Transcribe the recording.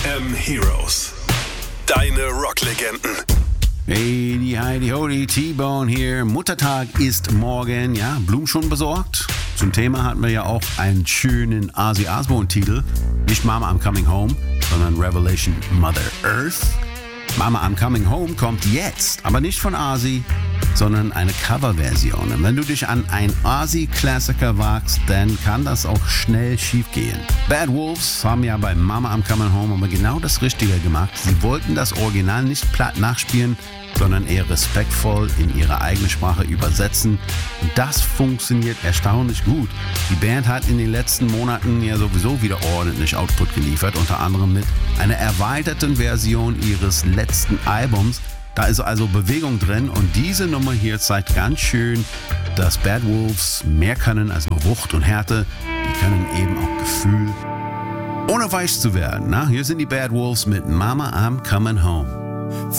FM Heroes. Deine Rocklegenden. Hey, die Heidi Hody, T-Bone hier. Muttertag ist morgen, ja, Blumen schon besorgt? Zum Thema hatten wir ja auch einen schönen Ozzy Osbourne-Titel. Nicht Mama I'm Coming Home, sondern Revelation Mother Earth. Mama I'm Coming Home kommt jetzt, aber nicht von Ozzy, sondern eine Coverversion. Und wenn du dich an ein Ozzy-Klassiker wagst, dann kann das auch schnell schiefgehen. Bad Wolves haben ja bei Mama I'm Coming Home aber genau das Richtige gemacht. Sie wollten das Original nicht platt nachspielen, sondern eher respektvoll in ihre eigene Sprache übersetzen. Und das funktioniert erstaunlich gut. Die Band hat in den letzten Monaten ja sowieso wieder ordentlich Output geliefert, unter anderem mit einer erweiterten Version ihres letzten Albums. Da ist also Bewegung drin und diese Nummer hier zeigt ganz schön, dass Bad Wolves mehr können als nur Wucht und Härte. Die können eben auch Gefühl, ohne weich zu werden. Na, hier sind die Bad Wolves mit Mama I'm Coming Home.